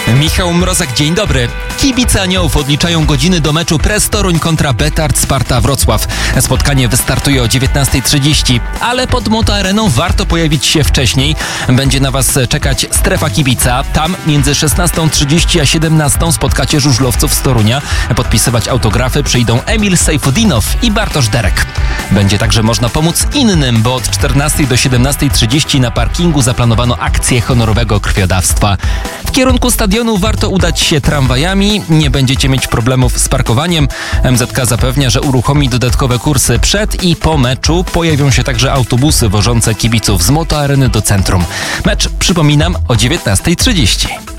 Michał Mrozek, dzień dobry. Kibice Aniołów odliczają godziny do meczu Press Toruń kontra Betard Sparta Wrocław. Spotkanie wystartuje o 19:30, ale pod Motoareną warto pojawić się wcześniej. Będzie na Was czekać strefa kibica. Tam między 16:30 a 17:00 spotkacie żużlowców z Torunia. Podpisywać autografy przyjdą Emil Sejfudinow i Bartosz Derek. Będzie także można pomóc innym, bo od 14:00 do 17:30 na parkingu zaplanowano akcję honorowego krwiodawstwa. W kierunku stadionu warto udać się tramwajami, nie będziecie mieć problemów z parkowaniem. MZK zapewnia, że uruchomi dodatkowe kursy przed i po meczu. Pojawią się także autobusy wożące kibiców z Motoareny do centrum. Mecz, przypominam, o 19:30.